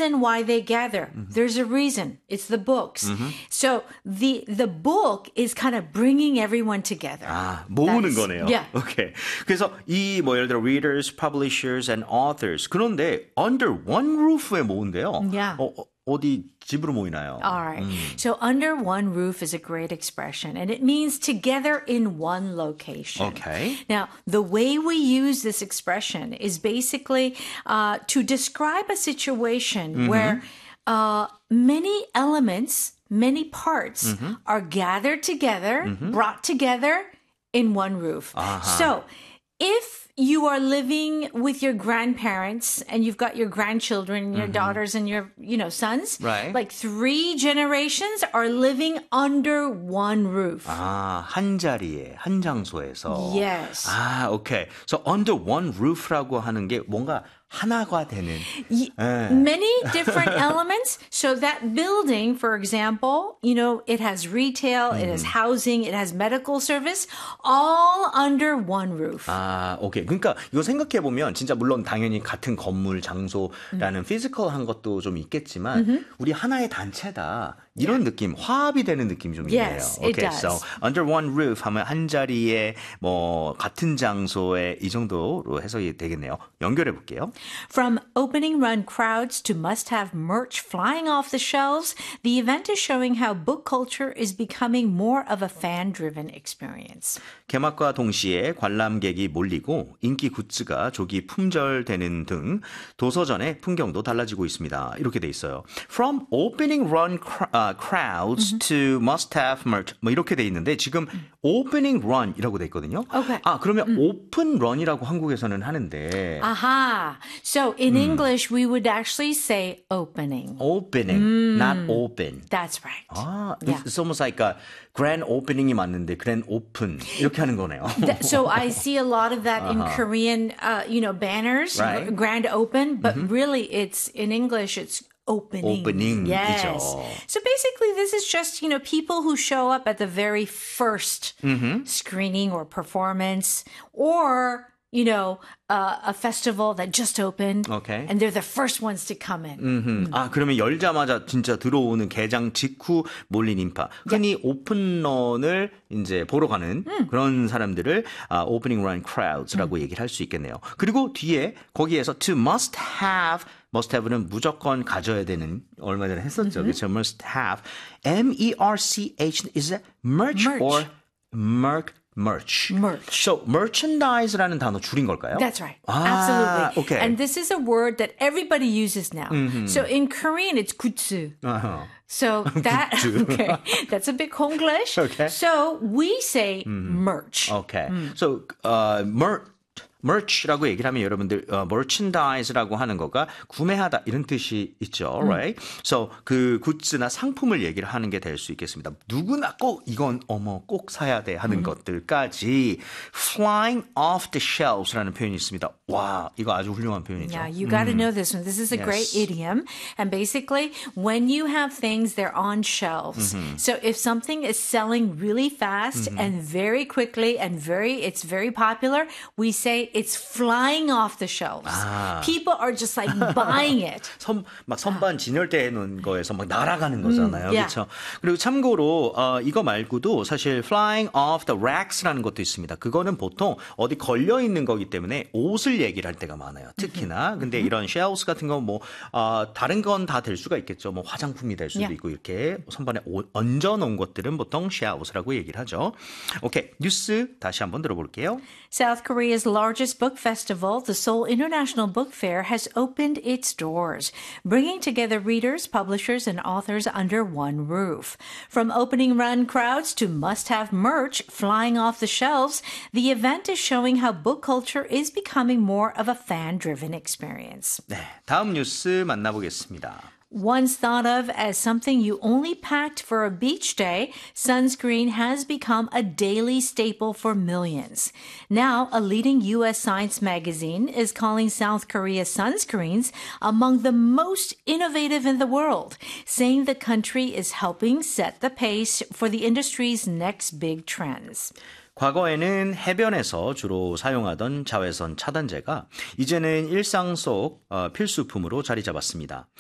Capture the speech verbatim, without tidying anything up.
reason why they gather. Mm-hmm. There's a reason. It's the books. Mm-hmm. So the the book is kind of bringing everyone together. 아, 모으는 거네요. Yeah. Okay. 그래서 이 뭐 예를 들어 readers, publishers, and authors. 그런데 under one roof에 모은대요. Yeah. 어, 어디 집으로 모이나요? All right. 음. So under one roof is a great expression, and it means together in one location. Okay. Now, the way we use this expression is basically uh, to describe a situation mm-hmm. where uh, many elements, many parts mm-hmm. are gathered together, mm-hmm. brought together in one roof. Uh-huh. So if you are living with your grandparents and you've got your grandchildren, your mm-hmm. daughters and your, you know, sons. Right. Like three generations are living under one roof. 아, 한 자리에, 한 장소에서. Yes. 아, okay. So under one roof라고 하는 게 뭔가 하나가 되는. Y- 네. Many different elements. So that building, for example, you know, it has retail, mm. it has housing, it has medical service, all under one roof. 아, 오케이. 그러니까 이거 생각해 보면 진짜 물론 당연히 같은 건물, 장소라는 음. 피지컬한 것도 좀 있겠지만 mm-hmm. 우리 하나의 단체다. 이런 yeah. 느낌, 화합이 되는 느낌이 좀 있네요. Yes, it okay, does. So under one roof 하면 한 자리에 뭐 같은 장소에 이 정도로 해석이 되겠네요. 연결해 볼게요. From opening run crowds to must-have merch flying off the shelves, the event is showing how book culture is becoming more of a fan-driven experience. 개막과 동시에 관람객이 몰리고 인기 굿즈가 조기 품절되는 등 도서전의 풍경도 달라지고 있습니다. 이렇게 돼 있어요. From opening run uh, crowds mm-hmm. to must-have merch 뭐 이렇게 돼 있는데 지금 opening run이라고 돼 있거든요. Okay. 아 그러면 mm. open run이라고 한국에서는 하는데. Aha. So in mm. English we would actually say opening. Opening, mm. not open. That's right. 아, yeah. it's almost like a grand opening이 맞는데 grand open 이렇게 하는 거네요. So I see a lot of that in uh-huh. Korean, uh, you know, banners, right. grand open, but mm-hmm. really it's in English it's opening. Opening. Yes. 이죠. So basically this is just, you know, people who show up at the very first mm-hmm. screening or performance or, you know, uh, a festival that just opened. Okay. And they're the first ones to come in. Mm-hmm. 아, 그러면 열자마자 진짜 들어오는 개장 직후 몰린 인파. 흔히 yeah. 오픈런을 이제 보러 가는 음. 그런 사람들을 uh, opening run crowds라고 음. 얘기를 할 수 있겠네요. 그리고 뒤에 거기에서 to must have must have는 무조건 가져야 되는 얼마 전에 했었죠. Mm-hmm. 그렇죠. must have. M E R C H is it merch, merch. or merc merch. Merch. So merchandise라는 단어 줄인 걸까요? That's right. 아, Absolutely. Okay. And this is a word that everybody uses now. Mm-hmm. So in Korean it's gutsu. Uh-huh. So that okay, that's a bit Konglish. Okay. So we say mm-hmm. merch. Okay. Mm. So uh, merch. merch라고 얘기를 하면 여러분들 uh, merchandise라고 하는 거가 구매하다 이런 뜻이 있죠, 음. right? So 그 굿즈나 상품을 얘기를 하는 게 될 수 있겠습니다. 누구나 꼭 이건 어머 꼭 사야 돼 하는 음. 것들까지 flying off the shelves라는 표현이 있습니다. 와, 이거 아주 훌륭한 표현이죠. Yeah, you got to 음. know this one. This is a yes. great idiom, and basically when you have things, they're on shelves. Mm-hmm. So if something is selling really fast mm-hmm. and very quickly and very, it's very popular, we say it's flying off the shelves. 아. People are just like buying it. 선, 막 선반 진열대에 놓은 거에서 막 날아가는 거잖아요. 음, yeah. 그렇죠? 그리고 참고로 어, 이거 말고도 사실 flying off the racks라는 것도 있습니다. 그거는 보통 어디 걸려 있는 거기 때문에 옷을 얘기를 할 때가 많아요. 특히나. 근데 이런 shelves 같은 건 뭐 어, 다른 건 다 될 수가 있겠죠. 뭐 화장품이 될 수도 yeah. 있고 이렇게 선반에 옷, 얹어 놓은 것들은 보통 shelves라고 얘기를 하죠. 오케이. 뉴스 다시 한번 들어볼게요. South Korea's largest book festival, the Seoul International Book Fair, has opened its doors, bringing together readers, publishers, and authors under one roof. From opening run crowds to must-have merch flying off the shelves, the event is showing how book culture is becoming more of a fan-driven experience. 네, 다음 뉴스 만나보겠습니다. Once thought of as something you only packed for a beach day, sunscreen has become a daily staple for millions. Now, a leading U S science magazine is calling South Korea's sunscreens among the most innovative in the world, saying the country is helping set the pace for the industry's next big trends. 과거에는 해변에서 주로 사용하던 자외선 차단제가 이제는 일상 속 필수품으로 자리 잡았습니다.